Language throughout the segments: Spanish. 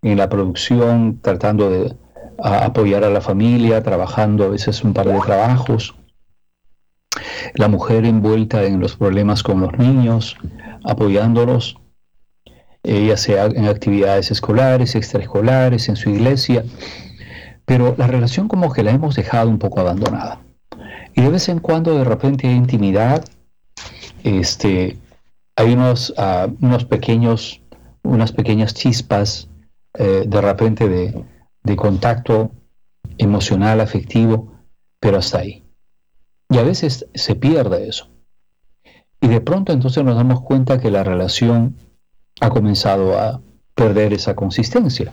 en la producción, tratando de apoyar a la familia, trabajando a veces un par de trabajos. La mujer envuelta en los problemas con los niños, apoyándolos, ya sea en actividades escolares, extraescolares, en su iglesia, pero la relación como que la hemos dejado un poco abandonada. Y de vez en cuando de repente hay intimidad, hay unas pequeñas chispas de repente de contacto emocional, afectivo, pero hasta ahí. Y a veces se pierde eso. Y de pronto entonces nos damos cuenta que la relación ha comenzado a perder esa consistencia.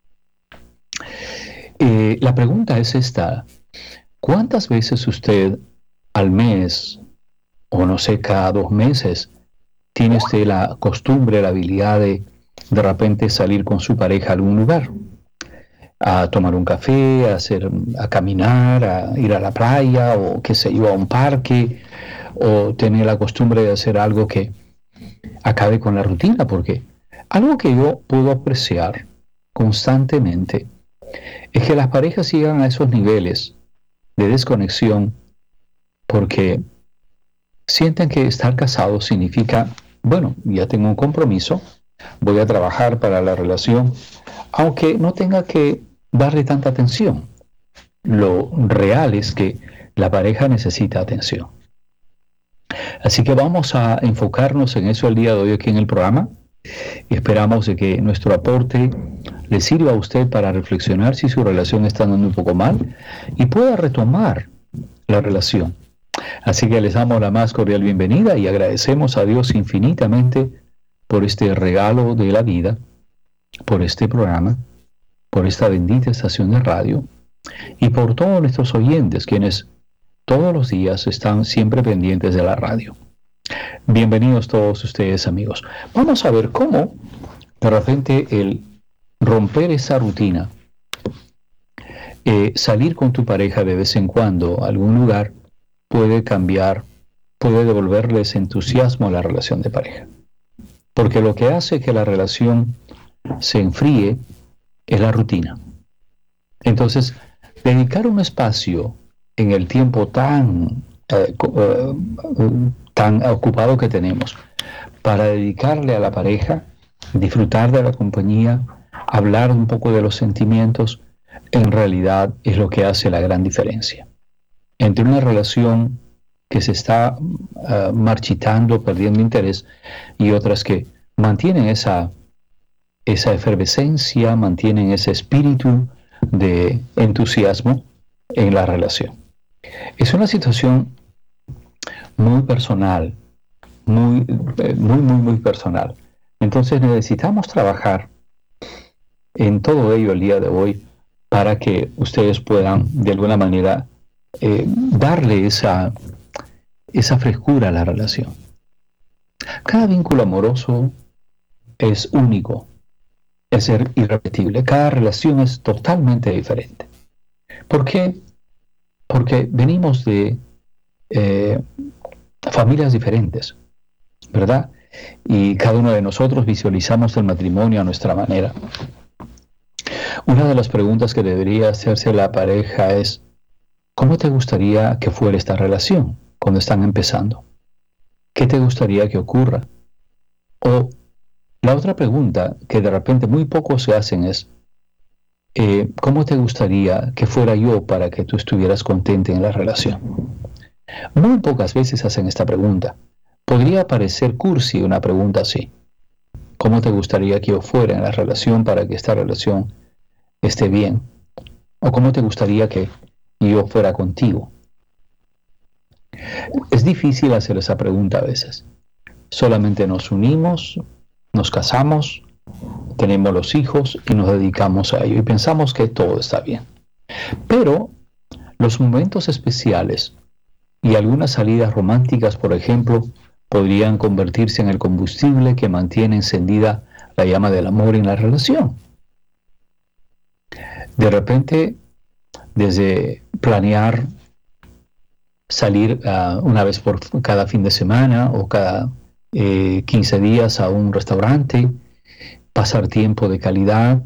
La pregunta es esta: ¿cuántas veces usted al mes, o no sé, cada 2 meses, tiene usted la costumbre, la habilidad de repente salir con su pareja a algún lugar? A tomar un café, a caminar, a ir a la playa, o qué sé yo, a un parque, o tener la costumbre de hacer algo que acabe con la rutina, porque algo que yo puedo apreciar constantemente es que las parejas llegan a esos niveles de desconexión porque sienten que estar casados significa, bueno, ya tengo un compromiso, voy a trabajar para la relación, aunque no tenga que darle tanta atención. Lo real es que la pareja necesita atención. Así que vamos a enfocarnos en eso el día de hoy aquí en el programa. Esperamos de que nuestro aporte le sirva a usted para reflexionar si su relación está andando un poco mal y pueda retomar la relación. Así que les damos la más cordial bienvenida y agradecemos a Dios infinitamente por este regalo de la vida, por este programa, por esta bendita estación de radio y por todos nuestros oyentes, quienes todos los días están siempre pendientes de la radio. Bienvenidos todos ustedes, amigos. Vamos a ver cómo de repente el romper esa rutina, salir con tu pareja de vez en cuando a algún lugar, puede cambiar, puede devolverles entusiasmo a la relación de pareja. Porque lo que hace que la relación se enfríe es la rutina. Entonces, dedicar un espacio en el tiempo tan ocupado que tenemos para dedicarle a la pareja, disfrutar de la compañía, hablar un poco de los sentimientos, en realidad es lo que hace la gran diferencia entre una relación que se está marchitando, perdiendo interés, y otras que mantienen esa efervescencia, mantienen ese espíritu de entusiasmo en la relación. Es una situación muy personal, muy personal. Entonces necesitamos trabajar en todo ello el día de hoy para que ustedes puedan de alguna manera darle esa frescura a la relación. Cada vínculo amoroso es único, es irrepetible. Cada relación es totalmente diferente. ¿Por qué? Porque venimos de familias diferentes, ¿verdad? Y cada uno de nosotros visualizamos el matrimonio a nuestra manera. Una de las preguntas que debería hacerse la pareja es: ¿cómo te gustaría que fuera esta relación cuando están empezando? ¿Qué te gustaría que ocurra? O la otra pregunta que de repente muy pocos se hacen es: ¿cómo te gustaría que fuera yo para que tú estuvieras contenta en la relación? Muy pocas veces hacen esta pregunta. Podría parecer cursi una pregunta así: ¿cómo te gustaría que yo fuera en la relación para que esta relación esté bien? ¿O cómo te gustaría que yo fuera contigo? Es difícil hacer esa pregunta a veces. Solamente nos unimos, nos casamos, tenemos los hijos y nos dedicamos a ello y pensamos que todo está bien. Pero los momentos especiales y algunas salidas románticas, por ejemplo, podrían convertirse en el combustible que mantiene encendida la llama del amor en la relación. De repente, desde planear salir una vez por cada fin de semana o cada 15 días a un restaurante, pasar tiempo de calidad,